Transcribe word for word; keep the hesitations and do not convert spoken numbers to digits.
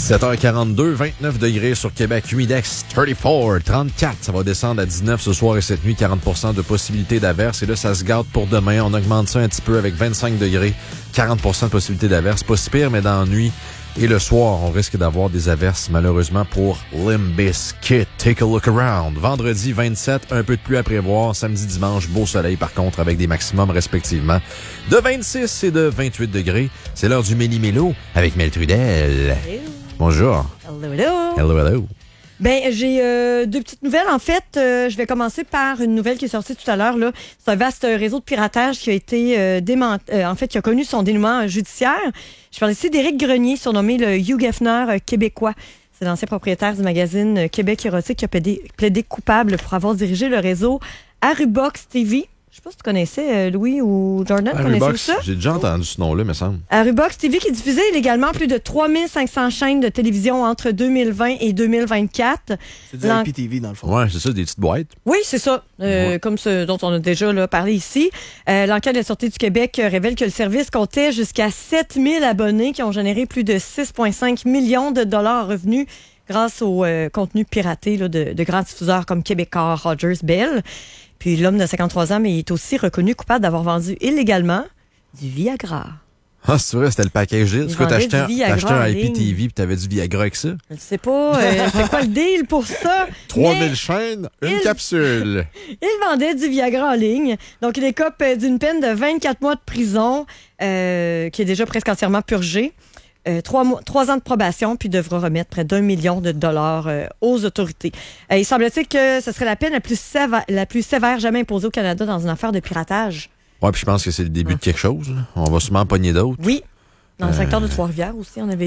sept heures quarante-deux, vingt-neuf degrés sur Québec. Humidex trente-quatre, trente-quatre. Ça va descendre à dix-neuf ce soir et cette nuit. quarante pour cent de possibilité d'averse. Et là, ça se garde pour demain. On augmente ça un petit peu avec vingt-cinq degrés. quarante pour cent de possibilité d'averse. Pas si pire, mais dans la nuit et le soir, on risque d'avoir des averses, malheureusement, pour Limp Bizkit. Take a look around. Vendredi, vingt-sept, un peu de pluie à prévoir. Samedi, dimanche, beau soleil, par contre, avec des maximums respectivement de vingt-six et de vingt-huit degrés. C'est l'heure du Méli-Mélo avec Mel Trudel. Hello. Bonjour. Hello, hello. Hello, hello. Ben, j'ai euh, deux petites nouvelles. En fait, euh, je vais commencer par une nouvelle qui est sortie tout à l'heure. Là, c'est un vaste réseau de piratage qui a été euh, démantelé, euh, en fait, qui a connu son dénouement euh, judiciaire. Je parle ici d'Éric Grenier, surnommé le Hugh Hefner euh, québécois. C'est l'ancien propriétaire du magazine euh, Québec Érotique qui a plaidé, plaidé coupable pour avoir dirigé le réseau Arubox T V. Je sais pas si tu connaissais, euh, Louis ou Jordan, connaissez-vous ça? J'ai déjà entendu ce nom-là, me semble. Arubox T V qui diffusait illégalement plus de trois mille cinq cents chaînes de télévision entre deux mille vingt et deux mille vingt-quatre. C'est du I P T V, dans le fond. Ouais, c'est ça, des petites boîtes. Oui, c'est ça, euh, ouais. Comme ce dont on a déjà là, parlé ici. Euh, l'enquête de la Sûreté du Québec euh, révèle que le service comptait jusqu'à sept mille abonnés qui ont généré plus de six virgule cinq millions de dollars en revenus grâce au euh, contenu piraté là, de, de grands diffuseurs comme Québécois, Rogers, Bell. Puis l'homme de cinquante-trois ans, mais il est aussi reconnu coupable d'avoir vendu illégalement du Viagra. Ah, c'est vrai, c'était le package deal. Est-ce que t'as acheté un, t'as acheté un I P T V et t'avais du Viagra avec ça? Je sais pas. Euh, c'est quoi le deal pour ça? trois mille chaînes, une il, capsule. Il vendait du Viagra en ligne. Donc, il écope d'une peine de vingt-quatre mois de prison euh, qui est déjà presque entièrement purgée. Euh, trois, mois, trois ans de probation, puis devra remettre près d'un million de dollars euh, aux autorités. Euh, il semble-t-il que ce serait la peine la plus, sévère, la plus sévère jamais imposée au Canada dans une affaire de piratage. Ouais, puis je pense que c'est le début ouais. de quelque chose. Là. On va sûrement pogner d'autres. Oui. Dans le secteur euh... de Trois-Rivières aussi, on avait